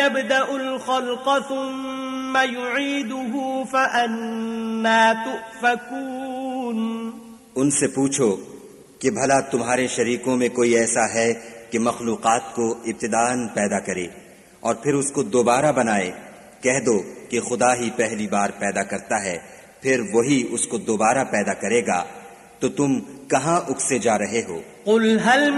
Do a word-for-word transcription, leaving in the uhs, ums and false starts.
यब्दउल खल्क़ सुम्मा युईदुहु फअन्ना तुफ़कून। उनसे पूछो कि भला तुम्हारे शरीकों में कोई ऐसा है कि मखलूक़ात को इब्तिदान पैदा करे और फिर उसको दोबारा बनाए। कह दो कि खुदा ही पहली बार पैदा करता है, फिर वही उसको दोबारा पैदा करेगा, तो तुम कहाँ उकसे जा रहे हो।